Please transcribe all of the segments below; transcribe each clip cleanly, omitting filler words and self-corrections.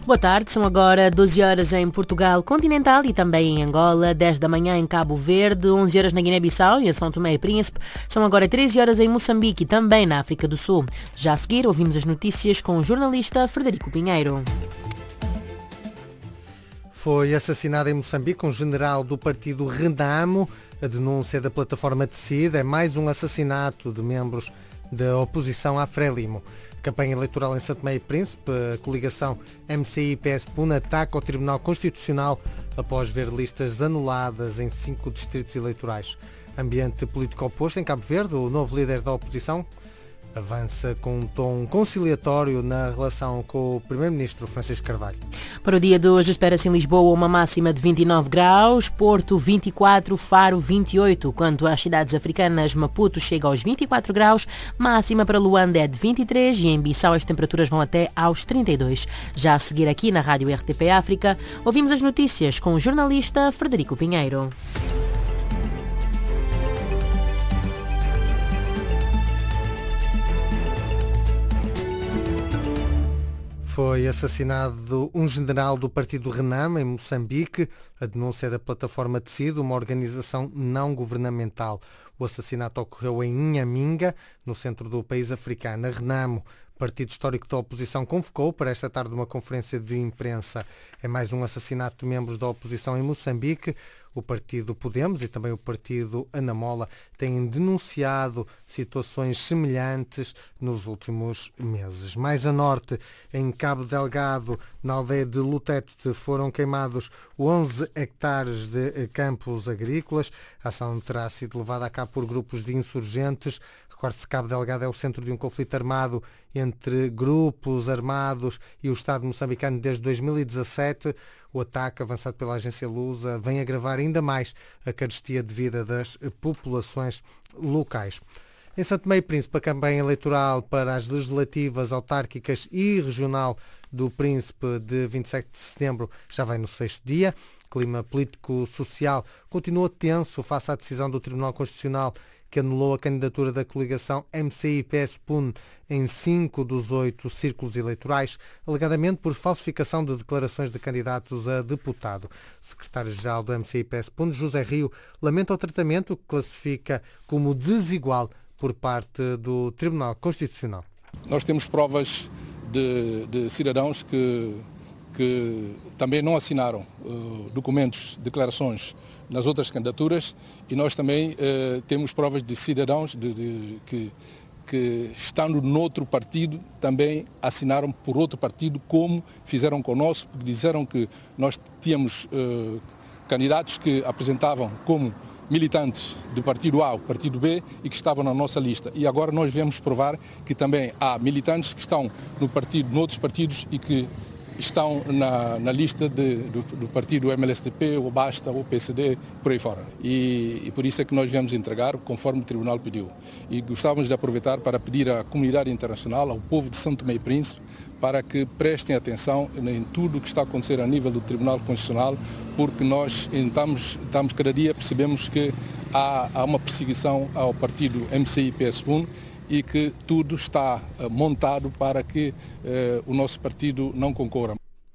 Boa tarde, são agora 12 horas em Portugal continental e também em Angola, 10 da manhã em Cabo Verde, 11 horas na Guiné-Bissau e em São Tomé e Príncipe. São agora 13 horas em Moçambique e também na África do Sul. Já a seguir ouvimos as notícias com o jornalista Frederico Pinheiro. Foi assassinado em Moçambique um general do partido Renamo. A denúncia da plataforma Decide é mais um assassinato de membros da oposição à Frelimo. Campanha eleitoral em São Tomé e Príncipe, a coligação MCI-PS-PUN ataca o Tribunal Constitucional após ver listas anuladas em 5 distritos eleitorais. Ambiente político oposto em Cabo Verde, o novo líder da oposição avança com um tom conciliatório na relação com o primeiro-ministro Francisco Carvalho. Para o dia de hoje espera-se em Lisboa uma máxima de 29 graus, Porto 24, Faro 28. Quanto às cidades africanas, Maputo chega aos 24 graus, máxima para Luanda é de 23 e em Bissau as temperaturas vão até aos 32. Já a seguir aqui na Rádio RTP África, ouvimos as notícias com o jornalista Frederico Pinheiro. Foi assassinado um general do partido Renamo, em Moçambique. A denúncia é da plataforma Decide, uma organização não governamental. O assassinato ocorreu em Inhaminga, no centro do país africano. A Renamo, partido histórico da oposição, convocou para esta tarde uma conferência de imprensa. É mais um assassinato de membros da oposição em Moçambique. O partido Podemos e também o partido Anamola têm denunciado situações semelhantes nos últimos meses. Mais a norte, em Cabo Delgado, na aldeia de Lutete, foram queimados 11 hectares de campos agrícolas. A ação terá sido levada a cabo por grupos de insurgentes. Recorde-se que Cabo Delgado é o centro de um conflito armado entre grupos armados e o Estado moçambicano desde 2017. O ataque, avançado pela agência Lusa, vem agravar ainda mais a carestia de vida das populações locais. Em São Tomé e Príncipe, a campanha eleitoral para as legislativas, autárquicas e regional do Príncipe de 27 de setembro já vai no 6º dia. O clima político-social continua tenso face à decisão do Tribunal Constitucional que anulou a candidatura da coligação MCI-PS-PUN em 5 dos 8 círculos eleitorais, alegadamente por falsificação de declarações de candidatos a deputado. O secretário-geral do MCI-PS-PUN, José Rio, lamenta o tratamento que classifica como desigual por parte do Tribunal Constitucional. Nós temos provas de cidadãos que também não assinaram documentos, declarações nas outras candidaturas e nós também temos provas de cidadãos que estando noutro partido também assinaram por outro partido, como fizeram conosco, porque disseram que nós tínhamos candidatos que apresentavam como militantes do partido A ou partido B e que estavam na nossa lista. E agora nós viemos provar que também há militantes que estão noutros partidos e que estão na lista do partido MLSTP, ou Basta, ou PSD, por aí fora. E por isso é que nós viemos entregar, conforme o Tribunal pediu. E gostávamos de aproveitar para pedir à comunidade internacional, ao povo de São Tomé e Príncipe, para que prestem atenção em tudo o que está a acontecer a nível do Tribunal Constitucional, porque nós estamos cada dia percebemos que há uma perseguição ao partido MCI-PS-PUN e que tudo está montado para que o nosso partido não concorra.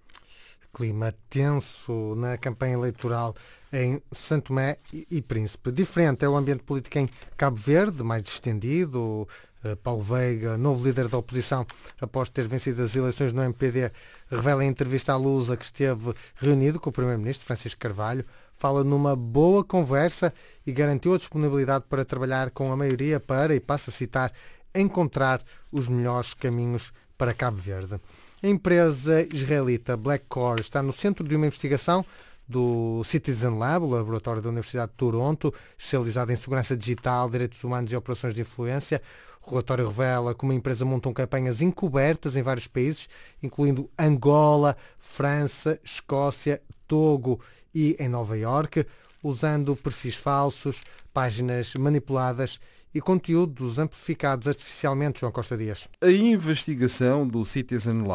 Clima tenso na campanha eleitoral em São Tomé e Príncipe. Diferente é o ambiente político em Cabo Verde, mais distendido. Paulo Veiga, novo líder da oposição, após ter vencido as eleições no MPD, revela em entrevista à Lusa que esteve reunido com o primeiro-ministro Francisco Carvalho, fala numa boa conversa e garantiu a disponibilidade para trabalhar com a maioria para, e passa a citar, encontrar os melhores caminhos para Cabo Verde. A empresa israelita Blackcore está no centro de uma investigação do Citizen Lab, o laboratório da Universidade de Toronto, especializado em segurança digital, direitos humanos e operações de influência. O relatório revela como a empresa montam campanhas encobertas em vários países, incluindo Angola, França, Escócia, Togo e em Nova Iorque, usando perfis falsos, páginas manipuladas e conteúdos amplificados artificialmente. João Costa Dias. A investigação do Citizen Lab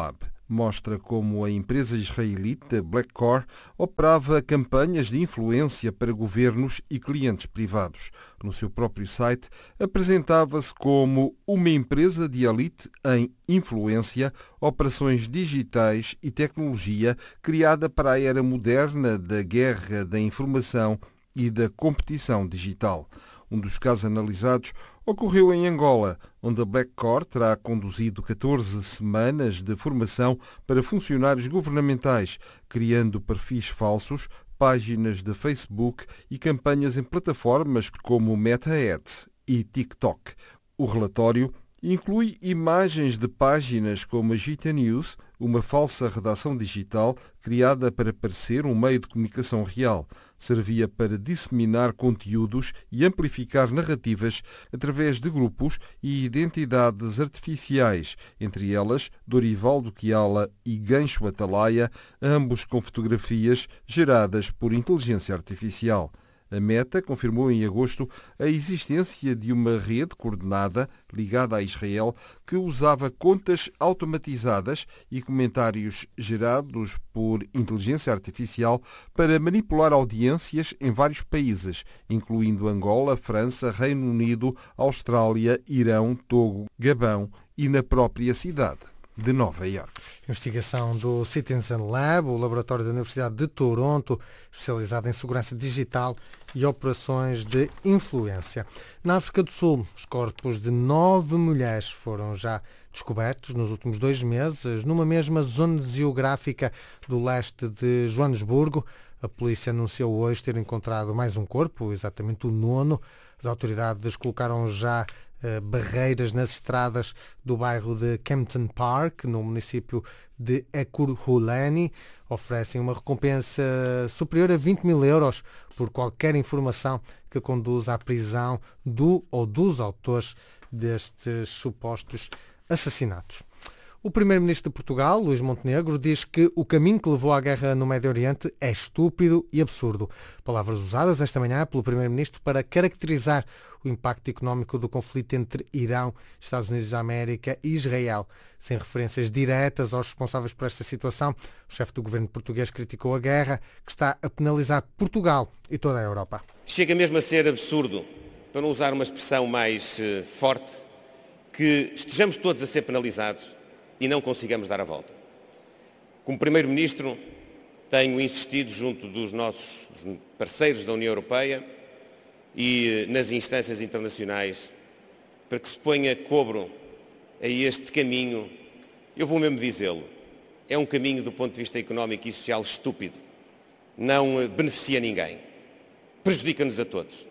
mostra como a empresa israelita Blackcore operava campanhas de influência para governos e clientes privados. No seu próprio site, apresentava-se como uma empresa de elite em influência, operações digitais e tecnologia criada para a era moderna da guerra da informação e da competição digital. Um dos casos analisados ocorreu em Angola, onde a Blackcore terá conduzido 14 semanas de formação para funcionários governamentais, criando perfis falsos, páginas de Facebook e campanhas em plataformas como Meta Ads e TikTok. O relatório inclui imagens de páginas como a Gita News, uma falsa redação digital criada para parecer um meio de comunicação real. Servia para disseminar conteúdos e amplificar narrativas através de grupos e identidades artificiais, entre elas Dorival Chiala e Gancho Atalaia, ambos com fotografias geradas por inteligência artificial. A Meta confirmou em agosto a existência de uma rede coordenada ligada a Israel que usava contas automatizadas e comentários gerados por inteligência artificial para manipular audiências em vários países, incluindo Angola, França, Reino Unido, Austrália, Irão, Togo, Gabão e na própria cidade de Nova Iorque. Investigação do Citizen Lab, o laboratório da Universidade de Toronto, especializado em segurança digital e operações de influência. Na África do Sul, os corpos de 9 mulheres foram já descobertos nos últimos 2 meses, numa mesma zona geográfica do leste de Joanesburgo. A polícia anunciou hoje ter encontrado mais um corpo, exatamente o 9º. As autoridades colocaram já barreiras nas estradas do bairro de Kempton Park, no município de Ekurhuleni. Oferecem uma recompensa superior a 20 mil euros por qualquer informação que conduza à prisão do ou dos autores destes supostos assassinatos. O primeiro-ministro de Portugal, Luís Montenegro, diz que o caminho que levou à guerra no Médio Oriente é estúpido e absurdo. Palavras usadas esta manhã pelo primeiro-ministro para caracterizar o impacto económico do conflito entre Irão, Estados Unidos da América e Israel. Sem referências diretas aos responsáveis por esta situação, o chefe do governo português criticou a guerra, que está a penalizar Portugal e toda a Europa. Chega mesmo a ser absurdo, para não usar uma expressão mais forte, que estejamos todos a ser penalizados e não consigamos dar a volta. Como Primeiro-Ministro, tenho insistido junto dos nossos parceiros da União Europeia e nas instâncias internacionais para que se ponha cobro a este caminho. Eu vou mesmo dizê-lo, é um caminho do ponto de vista económico e social estúpido. Não beneficia ninguém, prejudica-nos a todos.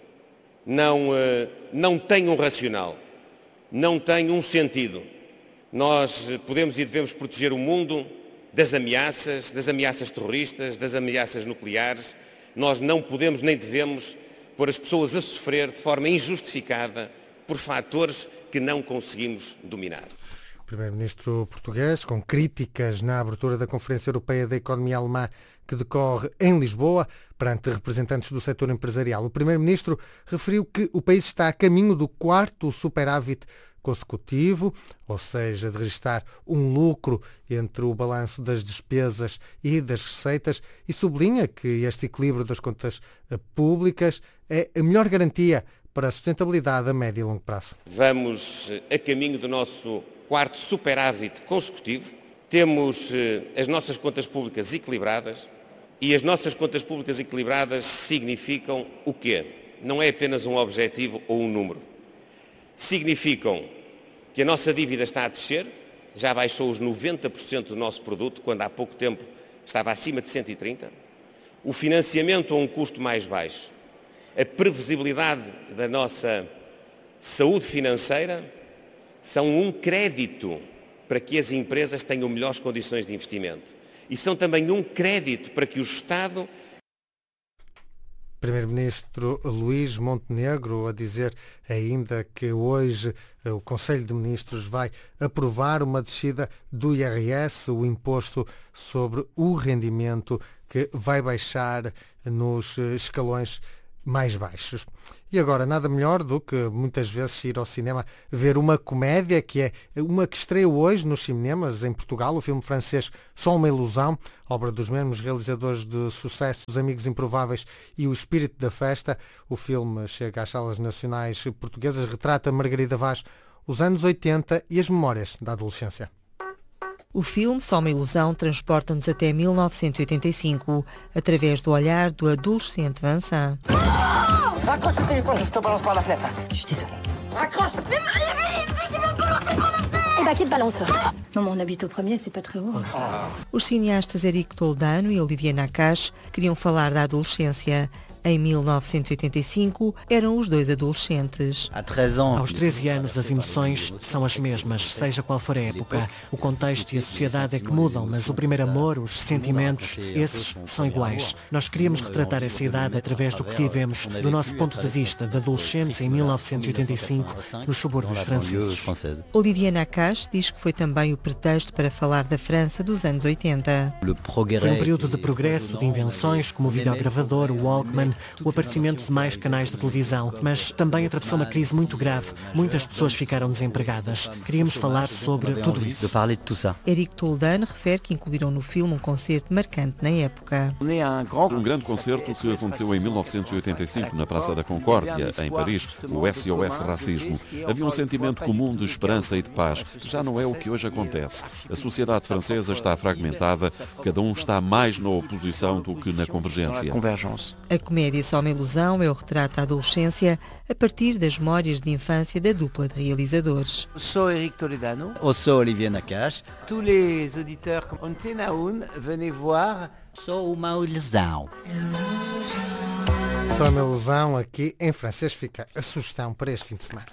Não tem um racional, não tem um sentido. Nós podemos e devemos proteger o mundo das ameaças terroristas, das ameaças nucleares. Nós não podemos nem devemos pôr as pessoas a sofrer de forma injustificada por fatores que não conseguimos dominar. O primeiro-ministro português, com críticas na abertura da Conferência Europeia da Economia Alemã que decorre em Lisboa, perante representantes do setor empresarial. O primeiro-ministro referiu que o país está a caminho do 4º superávit consecutivo, ou seja, de registrar um lucro entre o balanço das despesas e das receitas, e sublinha que este equilíbrio das contas públicas é a melhor garantia para a sustentabilidade a médio e longo prazo. Vamos a caminho do nosso 4º superávit consecutivo, temos as nossas contas públicas equilibradas, e as nossas contas públicas equilibradas significam o quê? Não é apenas um objetivo ou um número. Significam que a nossa dívida está a descer, já baixou os 90% do nosso produto, quando há pouco tempo estava acima de 130%. O financiamento a um custo mais baixo, a previsibilidade da nossa saúde financeira são um crédito para que as empresas tenham melhores condições de investimento. E são também um crédito para que o Estado... Primeiro-Ministro Luís Montenegro a dizer ainda que hoje o Conselho de Ministros vai aprovar uma descida do IRS, o imposto sobre o rendimento, que vai baixar nos escalões mais baixos. E agora, nada melhor do que muitas vezes ir ao cinema ver uma comédia, que é uma que estreia hoje nos cinemas em Portugal, o filme francês Só uma Ilusão, obra dos mesmos realizadores de sucesso Os Amigos Improváveis e O Espírito da Festa. O filme chega às salas nacionais portuguesas, retrata Margarida Vaz, os anos 80 e as memórias da adolescência. O filme Só uma Ilusão transporta-nos até 1985, através do olhar do adolescente Vincent. Raccroche le téléphone, je te balance par la fenêtre. Je suis désolé. Raccroche. Mais il va me balancer par la fenêtre. Eh ben, qui te balance? Non, mais on habite au premier, c'est pas très haut. Os cineastas Éric Toledano e Olivier Nakache queriam falar da adolescência. Em 1985, eram os dois adolescentes. Aos 13 anos, as emoções são as mesmas, seja qual for a época. O contexto e a sociedade é que mudam, mas o primeiro amor, os sentimentos, esses são iguais. Nós queríamos retratar essa idade através do que vivemos, do nosso ponto de vista, de adolescentes em 1985, nos subúrbios franceses. Olivier Nakache diz que foi também o pretexto para falar da França dos anos 80. Foi um período de progresso, de invenções, como o videogravador, o Walkman, o aparecimento de mais canais de televisão, mas também atravessou uma crise muito grave. Muitas pessoas ficaram desempregadas. Queríamos falar sobre tudo isso. Éric Toledano refere que incluíram no filme um concerto marcante na época. Um grande concerto que aconteceu em 1985 na Praça da Concórdia, em Paris, o SOS Racismo. Havia um sentimento comum de esperança e de paz. Já não é o que hoje acontece. A sociedade francesa está fragmentada, cada um está mais na oposição do que na convergência. A comédia Só uma Ilusão é o retrato da adolescência a partir das memórias de infância da dupla de realizadores. Sou Éric Toledano. Sou Olivier Nakache. Tous les auditeurs Antena 1, venez voir. Só uma Ilusão. Só uma Ilusão, aqui em francês fica a sugestão para este fim de semana.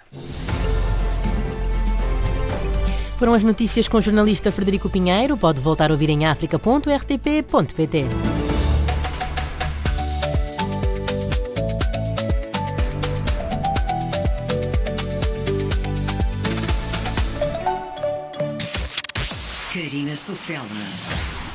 Foram as notícias com o jornalista Frederico Pinheiro. Pode voltar a ouvir em africa.rtp.pt. Karina Sofela.